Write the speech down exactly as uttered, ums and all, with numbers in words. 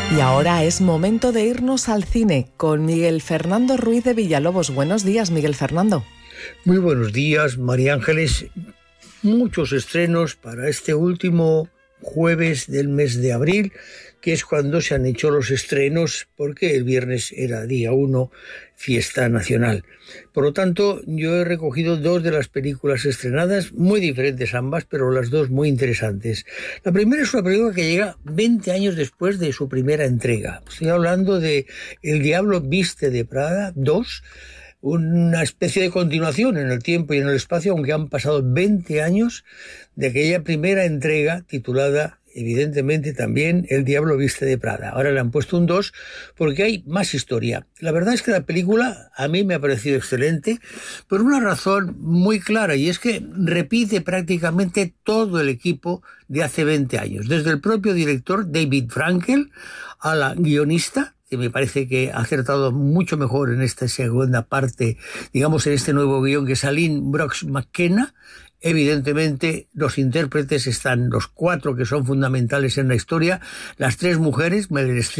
Y ahora es momento de irnos al cine con Miguel Fernando Ruiz de Villalobos. Buenos días, Miguel Fernando. Muy buenos días, María Ángeles. Muchos estrenos para este último jueves del mes de abril, que es cuando se han hecho los estrenos, porque el viernes era día uno, fiesta nacional. Por lo tanto, yo he recogido dos de las películas estrenadas, muy diferentes ambas, pero las dos muy interesantes. La primera es una película que llega veinte años después de su primera entrega. Estoy hablando de El Diablo Viste de Prada dos, una especie de continuación en el tiempo y en el espacio, aunque han pasado veinte años de aquella primera entrega titulada, evidentemente, también El Diablo Viste de Prada. Ahora le han puesto un dos porque hay más historia. La verdad es que la película a mí me ha parecido excelente por una razón muy clara, y es que repite prácticamente todo el equipo de hace veinte años, desde el propio director David Frankel a la guionista, que me parece que ha acertado mucho mejor en esta segunda parte, digamos en este nuevo guión, que es Aline Brox McKenna. Evidentemente los intérpretes están los cuatro que son fundamentales en la historia, las tres mujeres, Meryl Streep,